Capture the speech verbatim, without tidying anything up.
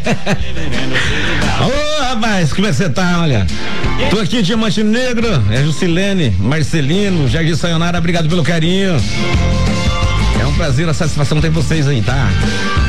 Ô, rapaz, como é que você tá, olha? Tô aqui em Diamante Negro, é Jusilene, Marcelino, Jardim Sayonara, obrigado pelo carinho. É um prazer, a satisfação ter vocês aí, tá?